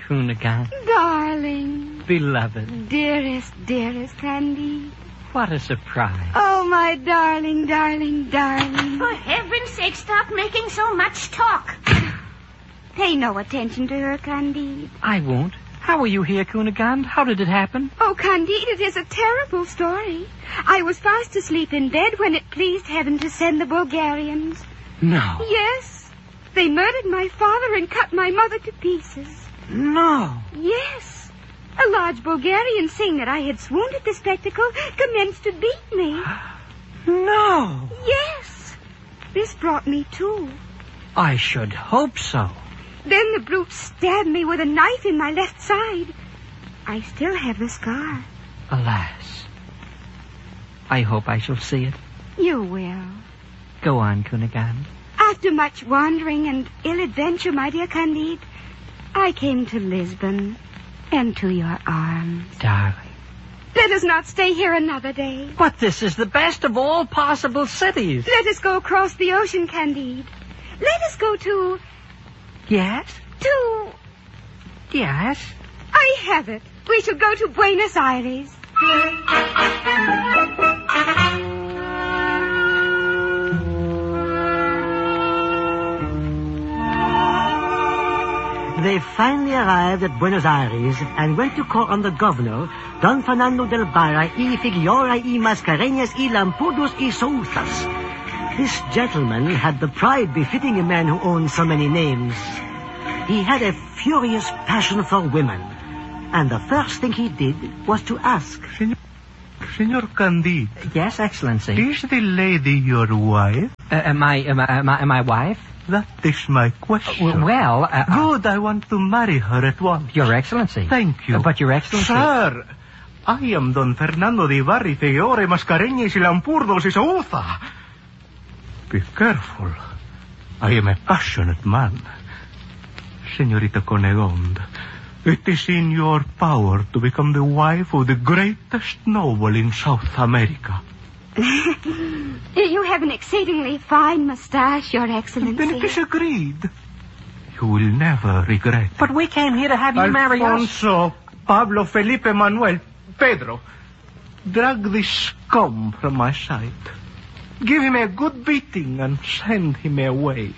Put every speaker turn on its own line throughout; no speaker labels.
Cunegonde.
Darling.
Beloved.
Dearest Candide.
What a surprise.
Oh, my darling.
For heaven's sake, stop making so much talk.
Pay no attention to her, Candide.
I won't. How were you here, Cunegonde? How did it happen?
Oh, Candide, it is a terrible story. I was fast asleep in bed when it pleased heaven to send the Bulgarians.
No.
Yes. They murdered my father and cut my mother to pieces.
No.
Yes. A large Bulgarian, seeing that I had swooned at the spectacle, commenced to beat me.
No.
Yes. This brought me to.
I should hope so.
Then the brute stabbed me with a knife in my left side. I still have the scar.
Alas. I hope I shall see it.
You will.
Go on, Cunegonde.
After much wandering and ill adventure, my dear Candide, I came to Lisbon and to your arms.
Darling.
Let us not stay here another day.
But this is the best of all possible cities.
Let us go across the ocean, Candide. Let us go to...
Yes? Yes?
I have it. We shall go to Buenos Aires.
They finally arrived at Buenos Aires and went to call on the governor, Don Fernando del Barra y Figueroa y Mascareñas y Lampudos y Souzas. This gentleman had the pride befitting a man who owns so many names. He had a furious passion for women, and the first thing he did was to ask.
Senor Candide.
Yes, Excellency.
Is the lady your wife?
My wife?
That is my question.
Good,
I want to marry her at once.
Your Excellency.
Thank you.
But Your Excellency...
Sir, I am Don Fernando de Barri Figueroa Mascareñas y Lampudos y Souza. Be careful. I am a passionate man. Señorita Cunegonde, it is in your power to become the wife of the greatest noble in South America.
You have an exceedingly fine mustache, Your Excellency.
Then it is agreed. You will never regret.
But we came here to have you marry us.
Alfonso, Pablo, Felipe, Manuel, Pedro, drag this scum from my sight. Give him a good beating and send him away.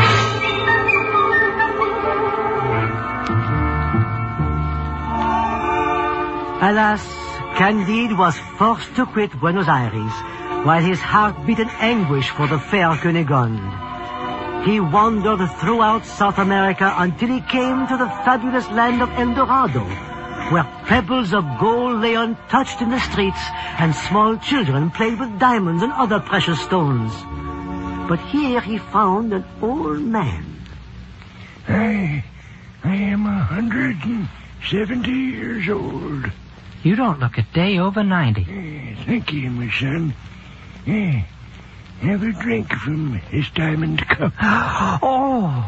Alas, Candide was forced to quit Buenos Aires, while his heart beat in anguish for the fair Cunegonde. He wandered throughout South America until he came to the fabulous land of El Dorado, where pebbles of gold lay untouched in the streets and small children played with diamonds and other precious stones. But here he found an old man.
I am 170 years old.
You don't look a day over 90.
Thank you, my son. Have a drink from this diamond cup.
Oh!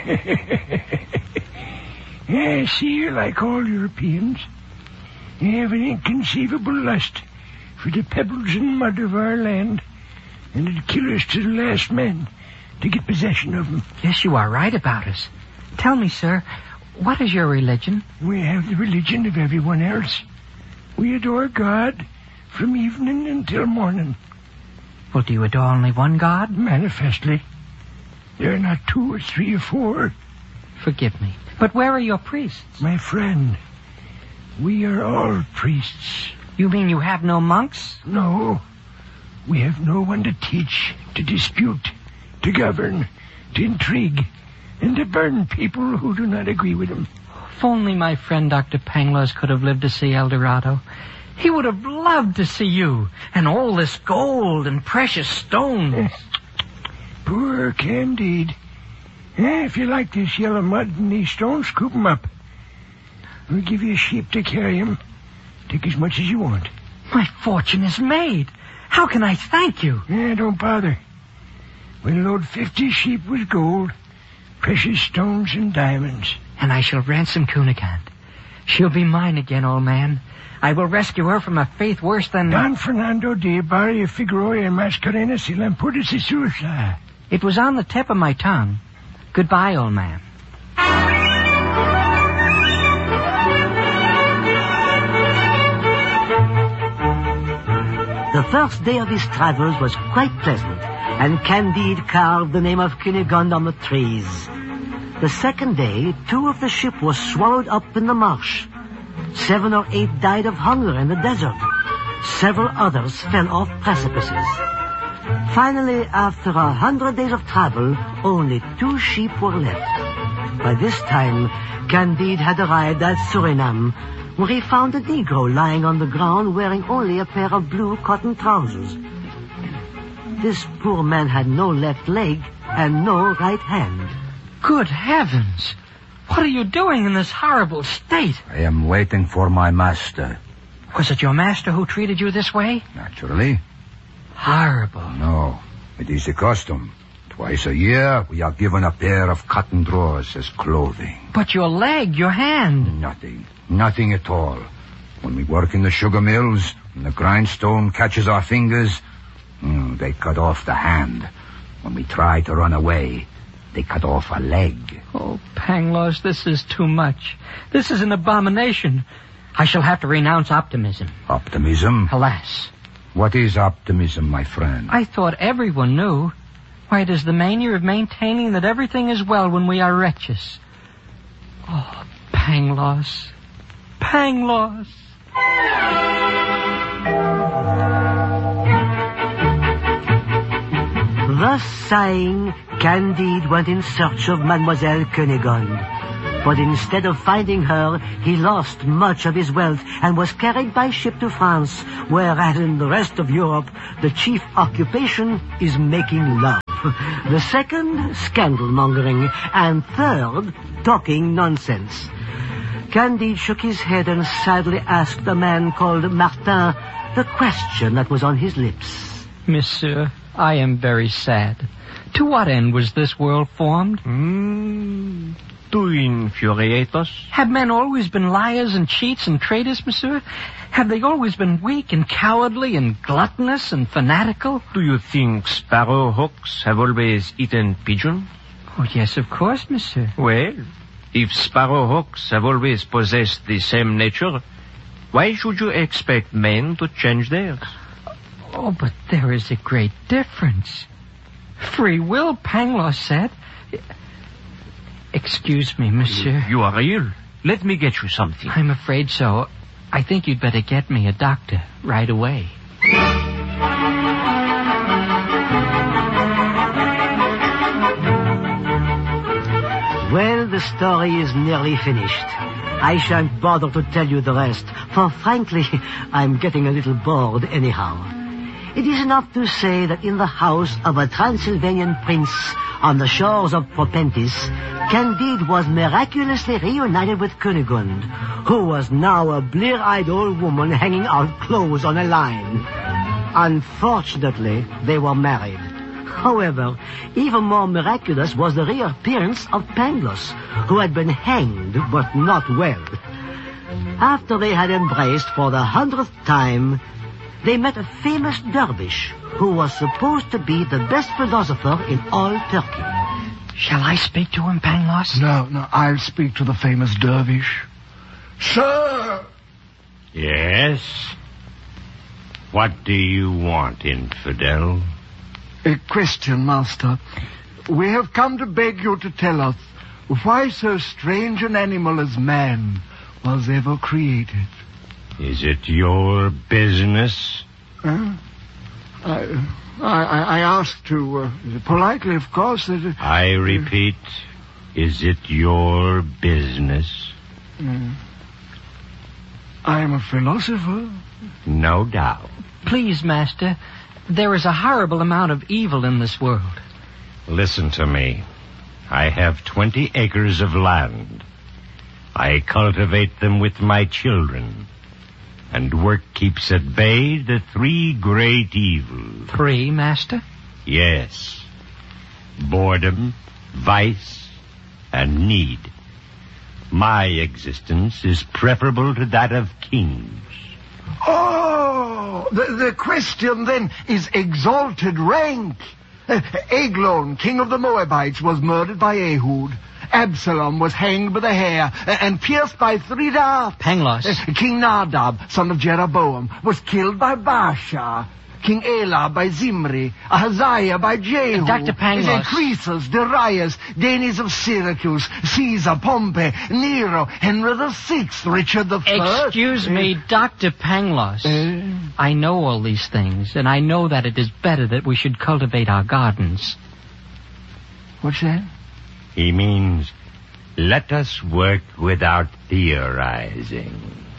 See, you're like all Europeans. You have an inconceivable lust for the pebbles and mud of our land, and it'd kill us to the last man to get possession of them.
Yes, you are right about us. Tell me, sir, what is your religion?
We have the religion of everyone else. We adore God from evening until morning.
Well, do you adore only one God?
Manifestly. There are not 2 or 3 or 4.
Forgive me. But where are your priests?
My friend, we are all priests.
You mean you have no monks?
No. We have no one to teach, to dispute, to govern, to intrigue, and to burn people who do not agree with him.
If only my friend Dr. Pangloss could have lived to see El Dorado. He would have loved to see you and all this gold and precious stones.
Poor Candide. If you like this yellow mud and these stones, scoop 'em up. We'll give you a sheep to carry 'em. Take as much as you want.
My fortune is made. How can I thank you?
Don't bother. We'll load 50 sheep with gold, precious stones and diamonds.
And I shall ransom Cunegonde. She'll be mine again, old man. I will rescue her from a faith worse than...
Don Fernando de Barria Figueroa y Mascareñas y Lampudos y Souza.
It was on the tip of my tongue. Goodbye, old man.
The first day of his travels was quite pleasant, and Candide carved the name of Cunegonde on the trees. The second day, 2 of the ship were swallowed up in the marsh. 7 or 8 died of hunger in the desert. Several others fell off precipices. Finally, after 100 days of travel, only 2 sheep were left. By this time, Candide had arrived at Suriname, where he found a Negro lying on the ground wearing only a pair of blue cotton trousers. This poor man had no left leg and no right hand.
Good heavens! What are you doing in this horrible state?
I am waiting for my master.
Was it your master who treated you this way?
Naturally.
Horrible.
No, it is the custom. Twice a year, we are given a pair of cotton drawers as clothing.
But your leg, your hand...
Nothing at all. When we work in the sugar mills, and the grindstone catches our fingers, they cut off the hand. When we try to run away, they cut off a leg.
Oh, Pangloss, this is too much. This is an abomination. I shall have to renounce optimism.
Optimism?
Alas.
What is optimism, my friend?
I thought everyone knew. Why, it is the mania of maintaining that everything is well when we are wretches. Oh, Pangloss. Pangloss.
Thus sighing, Candide went in search of Mademoiselle Cunegonde. But instead of finding her, he lost much of his wealth and was carried by ship to France, where, as in the rest of Europe, the chief occupation is making love. The second, scandal-mongering, and third, talking nonsense. Candide shook his head and sadly asked a man called Martin the question that was on his lips.
Monsieur, I am very sad. To what end was this world formed?
To infuriate us?
Have men always been liars and cheats and traitors, monsieur? Have they always been weak and cowardly and gluttonous and fanatical?
Do you think sparrowhawks have always eaten pigeon?
Oh, yes, of course, monsieur.
Well, if sparrowhawks have always possessed the same nature, why should you expect men to change theirs?
Oh, but there is a great difference. Free will, Pangloss said. Excuse me, monsieur.
You are ill. Let me get you something.
I'm afraid so. I think you'd better get me a doctor right away.
Well, the story is nearly finished. I shan't bother to tell you the rest, for frankly, I'm getting a little bored anyhow. It is enough to say that in the house of a Transylvanian prince on the shores of Propentis, Candide was miraculously reunited with Cunegonde, who was now a blear-eyed old woman hanging out clothes on a line. Unfortunately, they were married. However, even more miraculous was the reappearance of Pangloss, who had been hanged but not well. After they had embraced for the 100th time, they met a famous dervish who was supposed to be the best philosopher in all Turkey.
Shall I speak to him, Pangloss?
No, I'll speak to the famous dervish. Sir!
Yes? What do you want, infidel?
A question, master. We have come to beg you to tell us why so strange an animal as man was ever created.
Is it your business?
I asked to, politely, of course, that...
I repeat, is it your business?
I am a philosopher.
No doubt.
Please, master, there is a horrible amount of evil in this world.
Listen to me. I have 20 acres of land. I cultivate them with my children. And work keeps at bay the 3 great evils.
3, master?
Yes. Boredom, vice, and need. My existence is preferable to that of kings.
Oh, the question then is exalted rank. Eglon, king of the Moabites, was murdered by Ehud. Absalom was hanged by the hair and pierced by 3 darts.
Pangloss.
King Nadab, son of Jeroboam, was killed by Baasha.
King Elah by Zimri, Ahaziah by Jehu,
Dr. Pangloss.
Croesus, Darius, Denis of Syracuse, Caesar, Pompey, Nero, Henry VI, Richard I.
Excuse me, Dr. Pangloss. I know all these things, and I know that it is better that we should cultivate our gardens.
What's that?
He means, let us work without theorizing.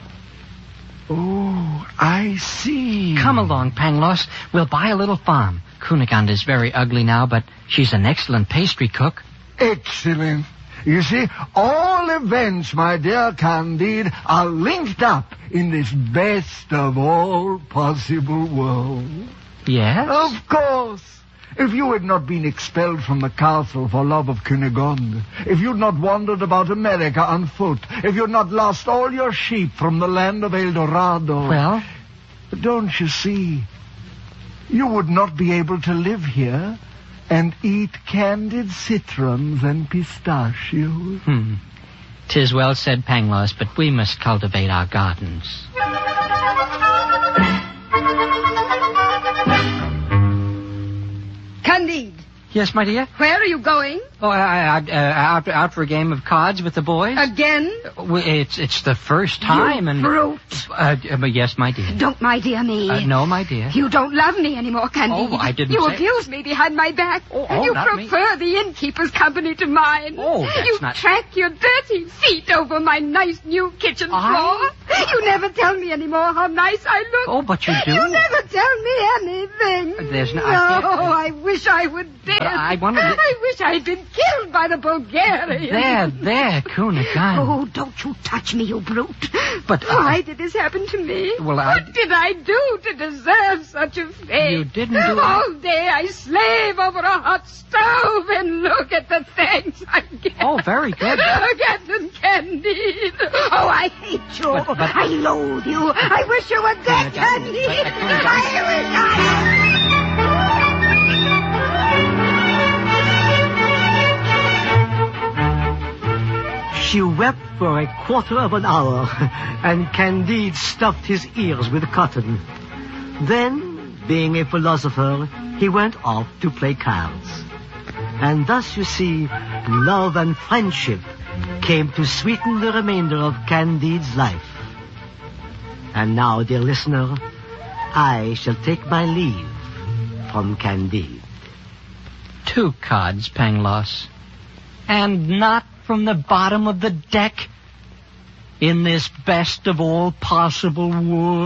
Oh, I see.
Come along, Pangloss. We'll buy a little farm. Cunegonde is very ugly now, but she's an excellent pastry cook.
Excellent. You see, all events, my dear Candide, are linked up in this best of all possible worlds.
Yes?
Of course. If you had not been expelled from the castle for love of Cunegonde, if you'd not wandered about America on foot, if you'd not lost all your sheep from the land of El Dorado...
Well?
Don't you see? You would not be able to live here and eat candied citrons and pistachios.
'Tis well said, Pangloss, but we must cultivate our gardens.
Candide,
Yes, my dear?
where are you going?
Oh, out for a game of cards with the boys.
Again?
It's the first time, and...
Brute.
But yes, my dear.
Don't my dear me.
No, my dear.
You don't love me anymore, Candide.
Oh, I didn't
You
say...
abuse me behind my back.
Oh,
you
not me.
prefer the innkeeper's company to mine.
Oh, that's
you
not...
track your dirty feet over my nice new kitchen floor. You never tell me anymore how nice I look.
Oh, but you do.
You never tell me anything.
There's no...
I wish I were dead.
But I wanted to...
I wish I'd been killed by the Bulgarians.
There, Cunegonde.
Oh, don't you touch me, you brute.
But
why did this happen to me?
Well,
What did I do to deserve such a fate?
You didn't do...
All day I slave over a hot stove and look at the thanks I get.
Oh, very good.
Captain Candide. Oh, I hate you.
But-
I loathe you. I wish you were dead, Candide. I wish I...
She wept for a quarter of an hour, and Candide stuffed his ears with cotton. Then, being a philosopher, he went off to play cards. And thus, you see, love and friendship came to sweeten the remainder of Candide's life. And now, dear listener, I shall take my leave from Candide.
2 cards, Pangloss. And not from the bottom of the deck in this best of all possible worlds.